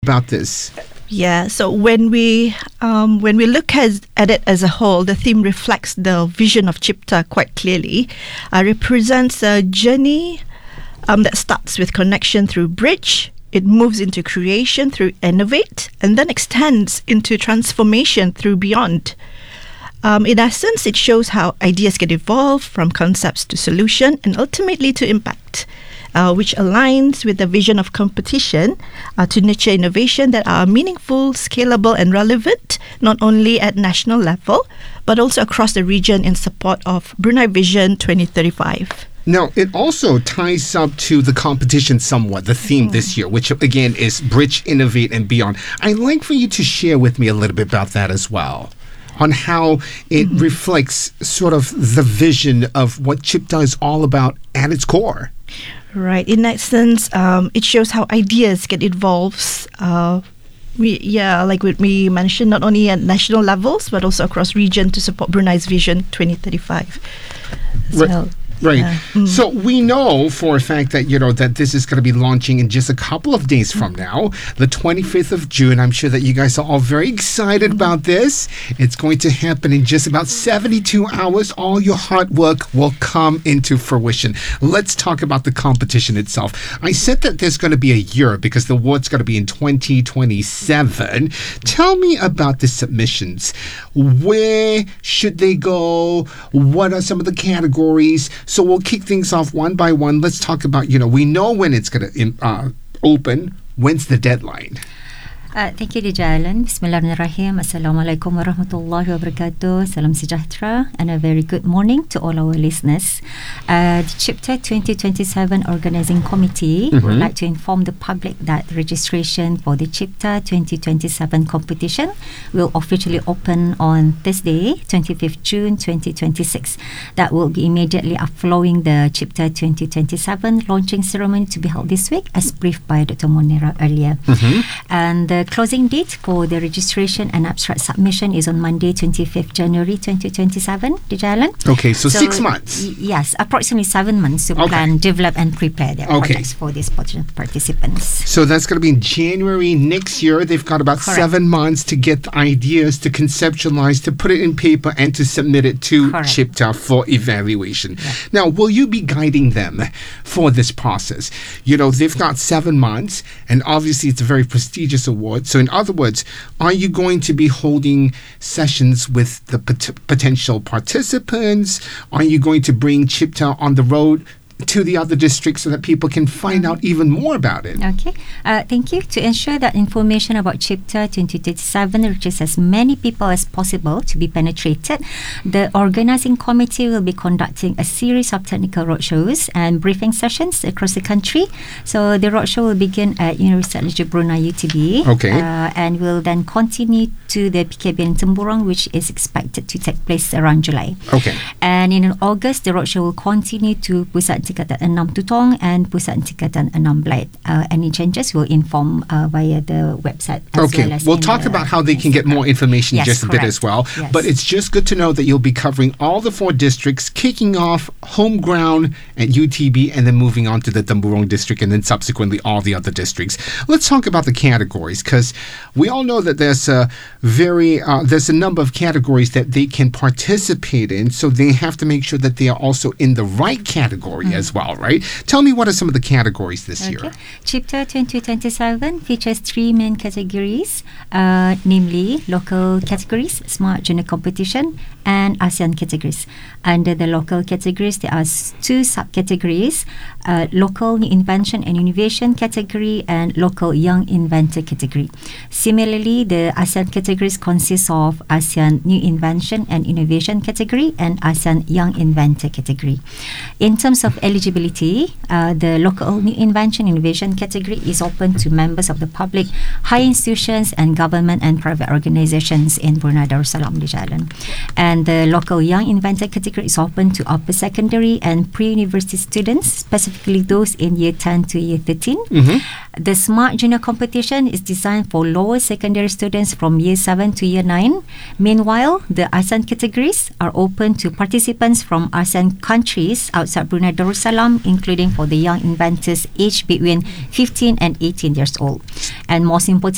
about this? Yeah, so when we look at it as a whole, the theme reflects the vision of Cipta quite clearly. Represents a journey that starts with connection through bridge. It moves into creation through innovate, and then extends into transformation through beyond. In essence, it shows how ideas can evolve from concepts to solution and ultimately to impact, which aligns with the vision of competition to nurture innovation that are meaningful, scalable, and relevant, not only at national level, but also across the region in support of Brunei Vision 2035. Now, it also ties up to the competition somewhat, the theme this year, which again is Bridge, Innovate, and Beyond. I'd like for you to share with me a little bit about that as well, on how it reflects sort of the vision of what Cipta is all about at its core. Right. In that sense, it shows how ideas get evolved. Like we mentioned, not only at national levels, but also across region to support Brunei's Vision 2035 as well. Right. Yeah. So we know for a fact that, that this is going to be launching in just a couple of days from now, the 25th of June. I'm sure that you guys are all very excited about this. It's going to happen in just about 72 hours. All your hard work will come into fruition. Let's talk about the competition itself. I said that there's going to be a year because the award's going to be in 2027. Tell me about the submissions. Where should they go? What are some of the categories? So we'll kick things off one by one. Let's talk about, we know when it's going to open. When's the deadline? Thank you, Dijalan. Bismillahirrahmanirrahim. Assalamualaikum warahmatullahi wabarakatuh. Salam sejahtera and a very good morning to all our listeners. The Cipta 2027 Organising Committee would like to inform the public that registration for the Cipta 2027 competition will officially open on Thursday, 25th June 2026. That will be immediately following the Cipta 2027 launching ceremony to be held this week, as briefed by Dr. Monira earlier. And the closing date for the registration and abstract submission is on Monday, 25th January 2027, Dijalan. Okay, so 6 months. Yes, approximately 7 months to plan, develop and prepare their projects for these participants. So that's going to be in January next year. They've got about 7 months to get the ideas, to conceptualize, to put it in paper and to submit it to Cipta for evaluation. Yeah. Now, will you be guiding them for this process? They've got 7 months, and obviously it's a very prestigious award. So in other words, are you going to be holding sessions with the potential participants? Are you going to bring Cipta on the road to the other districts so that people can find out even more about it? Okay, thank you. To ensure that information about Cipta 2027 reaches as many people as possible to be penetrated, the organising committee will be conducting a series of technical roadshows and briefing sessions across the country. So the roadshow will begin at University Al-Azhar Brunei UTB, and will then continue to the PKB in Temburong, which is expected to take place around July. Okay. And in August, the roadshow will continue to Pusat Tingkatan 6 Tutong and Pusat Tingkatan 6 Blait. Any changes will inform via the website. We'll talk about how they can get more information in just a bit as well. Yes. But it's just good to know that you'll be covering all the 4 districts, kicking off home ground at UTB and then moving on to the Temburong district and then subsequently all the other districts. Let's talk about the categories, because we all know that there's a number of categories that they can participate in, so they have to make sure that they are also in the right category as well, right? Tell me, what are some of the categories this year? Cipta 2027 features 3 main categories, namely local categories, smart junior competition, and ASEAN categories. Under the local categories, there are 2 subcategories, local new invention and innovation category and local young inventor category. Similarly, the ASEAN categories consist of ASEAN new invention and innovation category and ASEAN young inventor category. In terms of eligibility, the local new invention innovation category is open to members of the public, high institutions and government and private organizations in Brunei Darussalam, Dijalan. And the local young inventor category is open to upper secondary and pre-university students, specifically those in year 10 to year 13. The smart junior competition is designed for lower secondary students from year 7 to year 9. Meanwhile, the ASEAN categories are open to participants from ASEAN countries outside Brunei Darussalam, including for the young inventors aged between 15 and 18 years old. And most importantly,